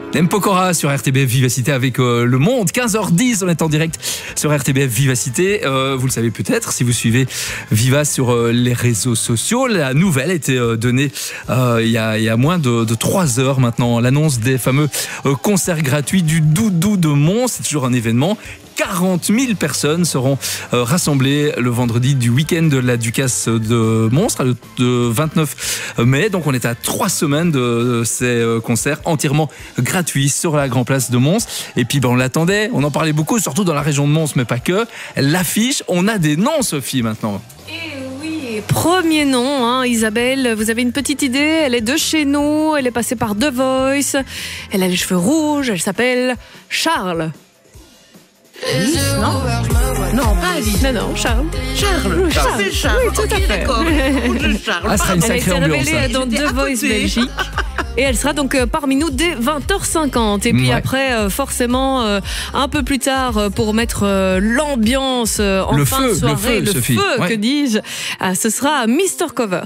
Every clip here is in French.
Pokora sur RTBF Vivacité avec Le Monde, 15h10, on est en direct sur RTBF Vivacité. Vous le savez peut-être si vous suivez Viva sur les réseaux sociaux. La nouvelle a été donnée il y a moins de 3 heures maintenant. L'annonce des fameux concerts gratuits du Doudou de Mons, c'est toujours un événement. 40 000 personnes seront rassemblées le vendredi du week-end de la Ducasse de Mons, le 29 mai. Donc on est à 3 semaines de ces concerts entièrement gratuits sur la Grand Place de Mons. Et puis on l'attendait, on en parlait beaucoup, surtout dans la région de Mons, mais pas que. L'affiche, on a des noms, Sophie, maintenant. Premier nom, Isabelle, vous avez une petite idée? Elle est de chez nous, elle est passée par The Voice, elle a les cheveux rouges, elle s'appelle Charles. Alice, non? Non, pas Alice. Non, Charles. Charles. C'est Charles. Oui, tout à fait. D'accord. Charles. Ah, ce sera une Elle a été sacrée ambiance. révélée dans The Voice Belgique. Et elle sera donc parmi nous dès 20h50. Et puis après, forcément, un peu plus tard, pour mettre l'ambiance en Le fin feu, de soirée, le feu, Sophie. que dis-je, ce sera Mr. Cover.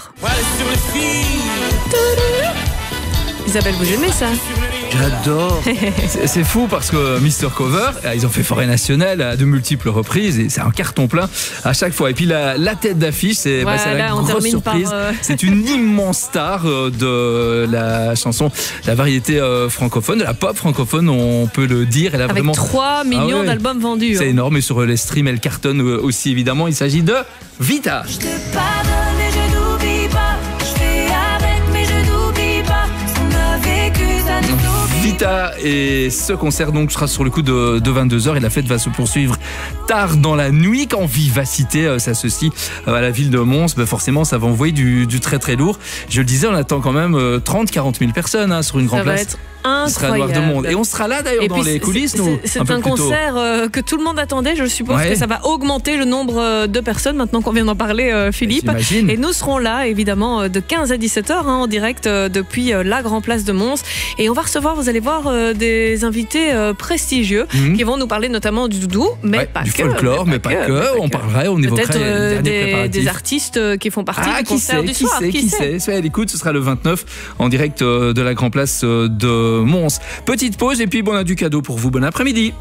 Isabelle, vous aimez ça? J'adore. C'est fou parce que Mr. Cover, ils ont fait Forêt Nationale à de multiples reprises et c'est un carton plein à chaque fois. Et puis la tête d'affiche, c'est la grosse surprise. C'est une immense star de la chanson, la variété francophone, de la pop francophone, on peut le dire. Elle a avec vraiment 3 millions d'albums vendus. C'est énorme et sur les streams, elle cartonne aussi évidemment. Il s'agit de Vita. Je te pardonne et je n'oublie pas. Je fais avec mais je n'oublie pas. On a vécu ça nous oublie. Vita, et ce concert donc sera sur le coup de 22h et la fête va se poursuivre tard dans la nuit. Quand Vivacité s'associe à la ville de Mons, forcément ça va envoyer du très très lourd. Je le disais, on attend quand même 30-40 000 personnes sur une grande place. Ça va être incroyable. Noir de monde. Et on sera là d'ailleurs dans les coulisses. C'est un concert que tout le monde attendait. Je suppose que ça va augmenter le nombre de personnes maintenant qu'on vient d'en parler, Philippe. J'imagine. Et nous serons là évidemment de 15 à 17h en direct depuis la Grand Place de Mons. Et on va recevoir, vous allez voir, des invités prestigieux qui vont nous parler notamment du doudou, mais pas du que. folklore, mais pas que. On parlerait, on évoquerait des artistes qui font partie du concert du soir. Qui sait. Soyez à l'écoute, ce sera le 29 en direct de la Grand Place de Mons. Petite pause et puis on a du cadeau pour vous. Bon après-midi.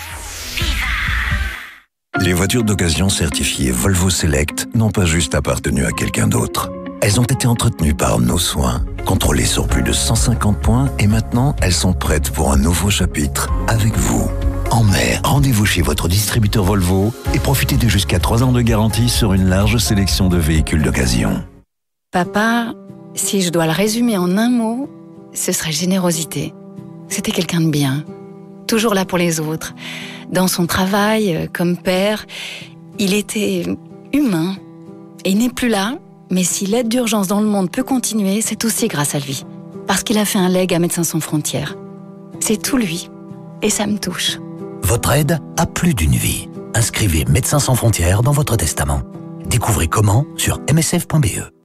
Les voitures d'occasion certifiées Volvo Select n'ont pas juste appartenu à quelqu'un d'autre. Elles ont été entretenues par nos soins, contrôlées sur plus de 150 points et maintenant elles sont prêtes pour un nouveau chapitre avec vous. En mai, rendez-vous chez votre distributeur Volvo et profitez de jusqu'à 3 ans de garantie sur une large sélection de véhicules d'occasion. Papa, si je dois le résumer en un mot, ce serait générosité. C'était quelqu'un de bien, toujours là pour les autres. Dans son travail, comme père, il était humain. Et il n'est plus là, mais si l'aide d'urgence dans le monde peut continuer, c'est aussi grâce à lui. Parce qu'il a fait un leg à Médecins sans frontières. C'est tout lui. Et ça me touche. Votre aide a plus d'une vie. Inscrivez Médecins sans frontières dans votre testament. Découvrez comment sur msf.be.